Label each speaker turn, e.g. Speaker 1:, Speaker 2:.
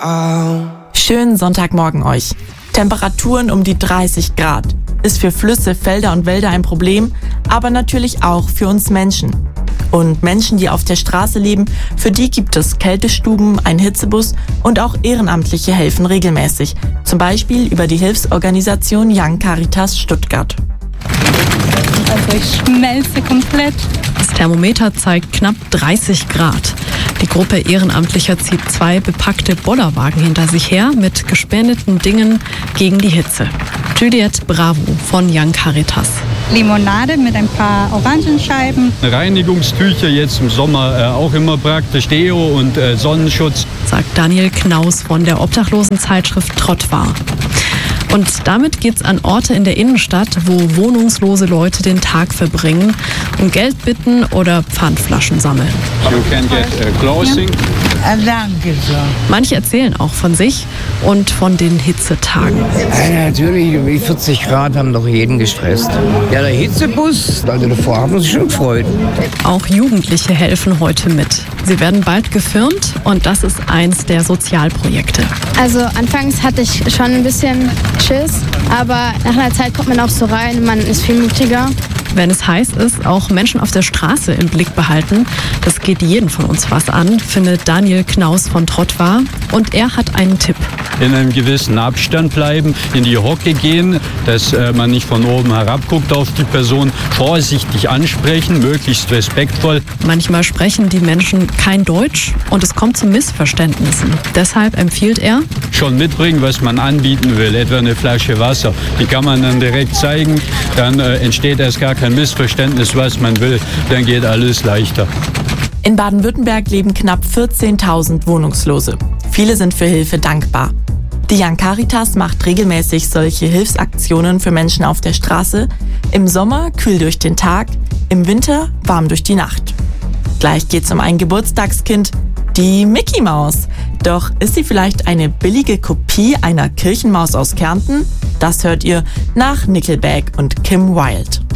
Speaker 1: Schönen Sonntagmorgen euch. Temperaturen um die 30 Grad. Ist für Flüsse, Felder und Wälder ein Problem, aber natürlich auch für uns Menschen. Und Menschen, die auf der Straße leben, für die gibt es Kältestuben, einen Hitzebus und auch Ehrenamtliche helfen regelmäßig. Zum Beispiel über die Hilfsorganisation Young Caritas Stuttgart.
Speaker 2: Also ich schmelze komplett.
Speaker 3: Das Thermometer zeigt knapp 30 Grad. Die Gruppe Ehrenamtlicher zieht 2 bepackte Bollerwagen hinter sich her mit gespendeten Dingen gegen die Hitze. Juliette Bravo von Young Caritas.
Speaker 2: Limonade mit ein paar Orangenscheiben.
Speaker 4: Reinigungstücher jetzt im Sommer auch immer praktisch, Deo und Sonnenschutz.
Speaker 3: Sagt Daniel Knaus von der Obdachlosenzeitschrift Trottoir. Und damit geht's an Orte in der Innenstadt, wo wohnungslose Leute den Tag verbringen und Geld bitten oder Pfandflaschen sammeln.
Speaker 4: You can get clothing.
Speaker 5: Danke so.
Speaker 3: Manche erzählen auch von sich und von den Hitzetagen.
Speaker 5: Ja, natürlich, wie 40 Grad haben doch jeden gestresst. Ja, der Hitzebus, also davor haben wir uns schon gefreut.
Speaker 3: Auch Jugendliche helfen heute mit. Sie werden bald gefirmt und das ist eins der Sozialprojekte.
Speaker 6: Also anfangs hatte ich schon ein bisschen Schiss, aber nach einer Zeit kommt man auch so rein und man ist viel mutiger.
Speaker 3: Wenn es heiß ist, auch Menschen auf der Straße im Blick behalten. Das geht jeden von uns was an, findet Daniel Knaus von Trottoir. Und er hat einen Tipp.
Speaker 4: In einem gewissen Abstand bleiben, in die Hocke gehen, dass man nicht von oben herab guckt auf die Person. Vorsichtig ansprechen, möglichst respektvoll.
Speaker 3: Manchmal sprechen die Menschen kein Deutsch und es kommt zu Missverständnissen. Deshalb empfiehlt er,
Speaker 4: schon mitbringen, was man anbieten will, etwa eine Flasche Wasser. Die kann man dann direkt zeigen, dann entsteht erst gar kein Missverständnis, was man will. Dann geht alles leichter.
Speaker 1: In Baden-Württemberg leben knapp 14.000 Wohnungslose. Viele sind für Hilfe dankbar. Die Young Caritas macht regelmäßig solche Hilfsaktionen für Menschen auf der Straße. Im Sommer kühl durch den Tag, im Winter warm durch die Nacht. Gleich geht's um ein Geburtstagskind, die Mickey Maus. Doch ist sie vielleicht eine billige Kopie einer Kirchenmaus aus Kärnten? Das hört ihr nach Nickelback und Kim Wilde.